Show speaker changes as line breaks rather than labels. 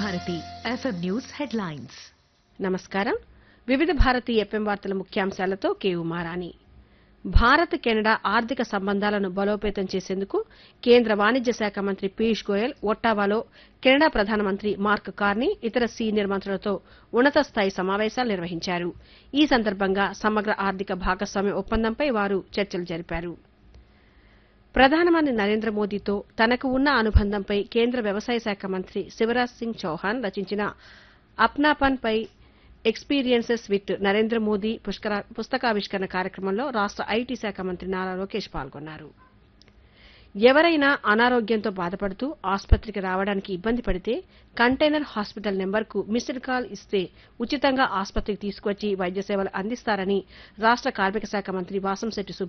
Bharati FM news headlines.
నమస్కారం. వివిధ Bharati FM వార్తల ముఖ్యాంశాలతో కే ఉమారాణి. భారత్ కెనడా ఆర్థిక సంబంధాలను బలోపేతం చేసేందుకు కేంద్ర వాణిజ్య శాఖ మంత్రి పీయూష్ గోయల్ ఒట్టావాలో కెనడా ప్రధానమంత్రి మార్క్ కార్నీ ఇతర సీనియర్ మంత్రులతో ఉన్నత స్థాయి సమావేశాలు నిర్వహించారు. ఈ సందర్భంగా సమగ్ర ఆర్థిక భాగస్వామ్య ఒప్పందంపై వారు చర్చలు జరిపారు. ప్రధానమంత్రి నరేంద్ర మోదీతో తనకు ఉన్న అనుబంధంపై కేంద్ర వ్యవసాయ శాఖ మంత్రి శివరాజ్ సింగ్ చౌహాన్ రచించిన అప్నాపన్ పై ఎక్స్పీరియన్సెస్ విత్ నరేంద్ర మోదీ పుస్తకావిష్కరణ కార్యక్రమంలో రాష్ట ఐటీ శాఖ మంత్రి నారా లోకేష్ పాల్గొన్నారు. ఎవరైనా అనారోగ్యంతో బాధపడుతూ ఆసుపత్రికి రావడానికి ఇబ్బంది పడితే కంటైనర్ హాస్పిటల్ నెంబర్కు మిస్డ్ కాల్ ఇస్తే ఉచితంగా ఆసుపత్రికి తీసుకువచ్చి వైద్య సేవలు అందిస్తారని రాష్ట కార్మిక శాఖ మంత్రి వాసంశెట్టి